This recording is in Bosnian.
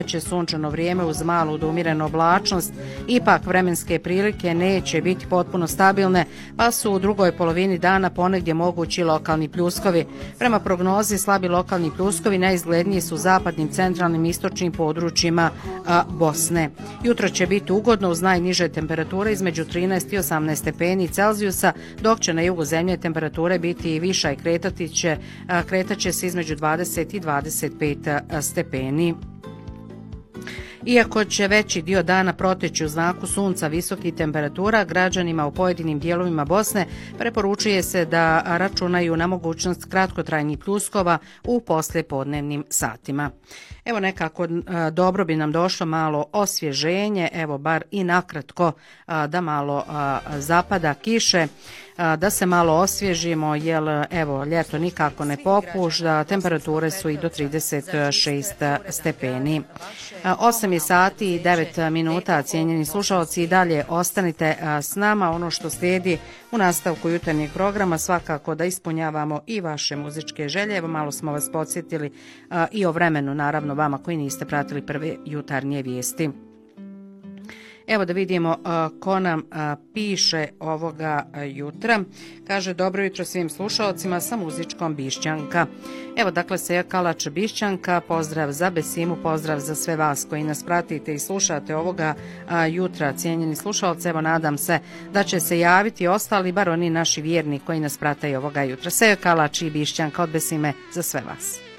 će sunčano vrijeme uz malu do umjerenu oblačnost, ipak vremenske prilike neće biti potpuno stabilne, pa su u drugoj polovini dana ponegdje mogući lokalni pljuskovi. Prema prognozi slabi lokalni pljuskovi najizgledniji su u zapadnim, centralnim i istočnim područjima Bosne. Jutro će biti ugodno uz najniže temperature između 13 i 18 stepeni Celzijusa, dok će na jugu zemlje temperature biti i viša i kretat će se između 20 i 25 stepeni. Iako će veći dio dana proteći u znaku sunca visokih temperatura, građanima u pojedinim dijelovima Bosne preporučuje se da računaju na mogućnost kratkotrajnih pljuskova u poslijepodnevnim satima. Evo nekako dobro bi nam došlo malo osvježenje, evo bar i nakratko da malo zapada kiše, da se malo osvježimo, jer evo ljeto nikako ne popušta, temperature su i do 36 stepeni. 8 je sati i 9 minuta, cijenjeni slušalci, i dalje ostanite s nama. Ono što slijedi u nastavku jutarnjeg programa svakako da ispunjavamo i vaše muzičke želje. Evo malo smo vas podsjetili i o vremenu, naravno vama koji niste pratili prve jutarnje vijesti. Evo da vidimo ko nam piše ovoga jutra. Kaže, dobro jutro svim slušalcima sa muzičkom Bišćanka. Evo dakle Seja Kalač Bišćanka, pozdrav za Besimu, pozdrav za sve vas koji nas pratite i slušate ovoga jutra, cijenjeni slušalci. Evo nadam se da će se javiti ostali, bar oni naši vjerni koji nas prate ovoga jutra. Seja Kalač i Bišćanka od Besime za sve vas.